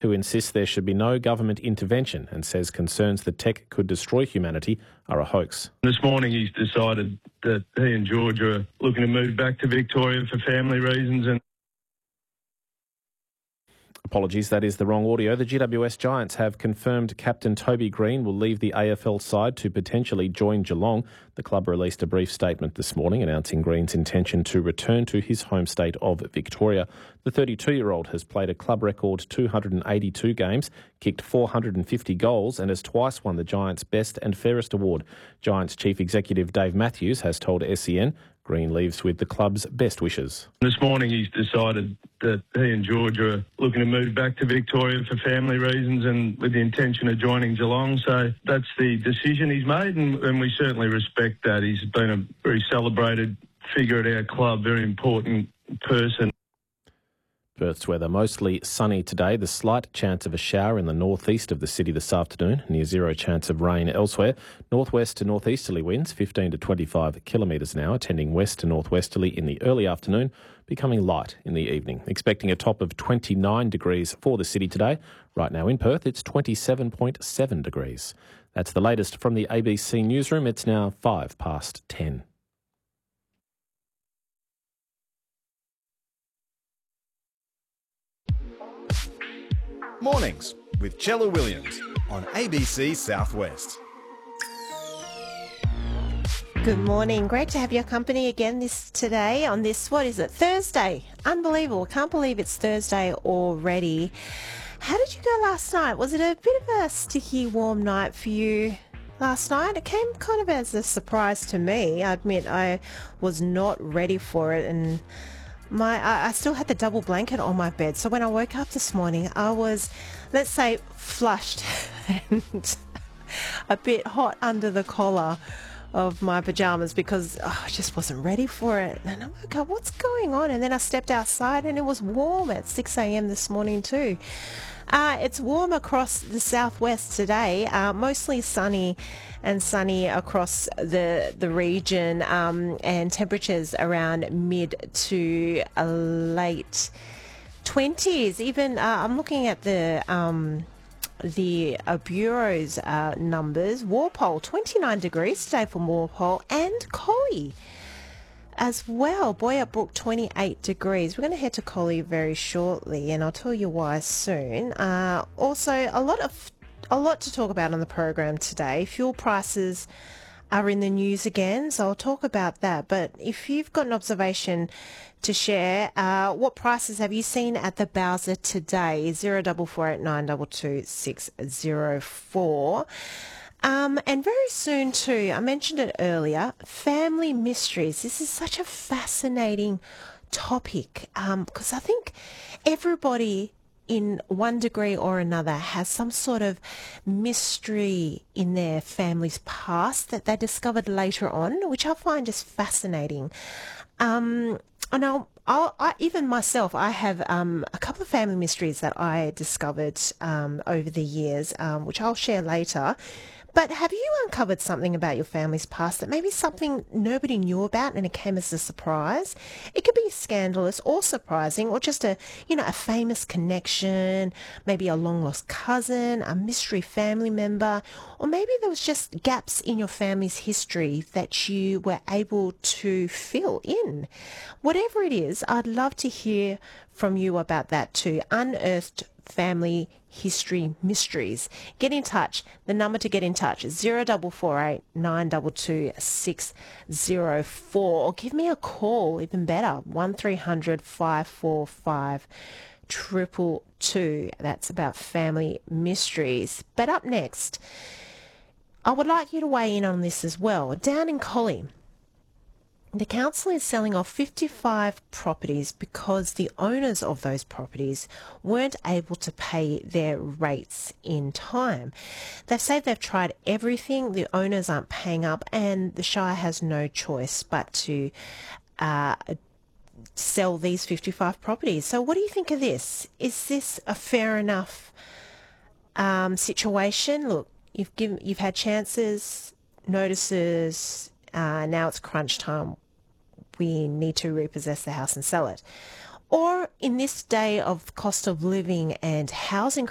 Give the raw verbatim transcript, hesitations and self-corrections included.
who insists there should be no government intervention and says concerns that tech could destroy humanity are a hoax. This morning he's decided that he and George are looking to move back to Victoria for family reasons. And Apologies, that is the wrong audio. The G W S Giants have confirmed captain Toby Green will leave the A F L side to potentially join Geelong. The club released a brief statement this morning announcing Green's intention to return to his home state of Victoria. The thirty-two-year-old has played a club record two hundred eighty-two games, kicked four hundred fifty goals and has twice won the Giants' Best and Fairest award. Giants Chief Executive Dave Matthews has told S E N Green leaves with the club's best wishes. This morning he's decided that he and George are looking to move back to Victoria for family reasons and with the intention of joining Geelong. So that's the decision he's made, and, and we certainly respect that. He's been a very celebrated figure at our club, very important person. Perth's weather mostly sunny today. The slight chance of a shower in the northeast of the city this afternoon. Near zero chance of rain elsewhere. Northwest to northeasterly winds fifteen to twenty-five kilometres an hour, tending west to northwesterly in the early afternoon, becoming light in the evening. Expecting a top of twenty-nine degrees for the city today. Right now in Perth, it's twenty-seven point seven degrees. That's the latest from the A B C newsroom. It's now five past ten. Mornings with Chella Williams on A B C Southwest. Good morning. Great to have your company again this today on this, what is it, Thursday. Unbelievable. Can't believe it's Thursday already. How did you go last night? Was it a bit of a sticky, warm night for you last night? It came kind of as a surprise to me. I admit I was not ready for it, and My, I, I still had the double blanket on my bed. So when I woke up this morning, I was, let's say, flushed and a bit hot under the collar of my pajamas because oh, I just wasn't ready for it. And I'm like, God, what's going on? And then I stepped outside and it was warm at six a.m. this morning too. Uh, it's warm across the southwest today, uh, mostly sunny and sunny across the the region, um, and temperatures around mid to uh, late twenties. Even uh, I'm looking at the um, the uh, Bureau's uh, numbers. Walpole, twenty-nine degrees today for Walpole, and Collie as well. Boya Brook, twenty-eight degrees. We're going to head to Collie very shortly, and I'll tell you why soon. Uh, also, a lot of a lot to talk about on the program today. Fuel prices are in the news again, so I'll talk about that. But if you've got an observation to share, uh, what prices have you seen at the Bowser today? Zero double four eight nine double two six zero four. Um, and very soon too, I mentioned it earlier, family mysteries. This is such a fascinating topic um, because I think everybody in one degree or another has some sort of mystery in their family's past that they discovered later on, which I find just fascinating. Um, and I'll, I'll, I, even myself, I have um, a couple of family mysteries that I discovered um, over the years, um, which I'll share later. But have you uncovered something about your family's past that maybe something nobody knew about and it came as a surprise? It could be scandalous or surprising, or just a, you know, a famous connection, maybe a long-lost cousin, a mystery family member, or maybe there was just gaps in your family's history that you were able to fill in. Whatever it is, I'd love to hear from you about that too. Unearthed family history mysteries. Get in touch. The number to get in touch is zero double four eight nine double two six zero four, or give me a call, even better, one three hundred five four five triple two. That's about family mysteries. But up next, I would like you to weigh in on this as well. Down in Collie, the council is selling off fifty-five properties because the owners of those properties weren't able to pay their rates in time. They've said they've tried everything, the owners aren't paying up, and the Shire has no choice but to uh, sell these fifty-five properties. So what do you think of this? Is this a fair enough um, situation? Look, you've given, you've had chances, notices, uh, now it's crunch time. We need to repossess the house and sell it. Or in this day of cost of living and housing